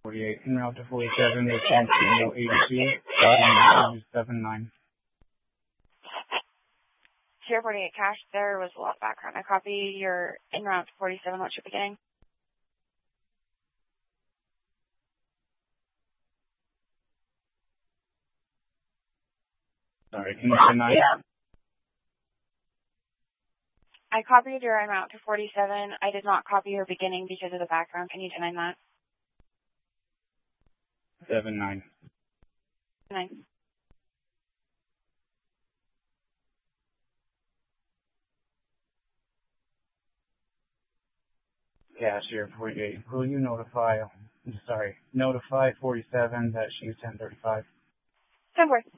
48 en route to 47 with Antonio ADC, 79. Sierra 48 cash, there was a lot of background. I copy your en route to 47. What's your beginning? Sorry, can you say 9? Yeah. I copied your en route to 47. I did not copy your beginning because of the background. Can you deny that? 79. 9. Yeah, Sierra 48. Will you notify 47 that she's 1035? 10-4.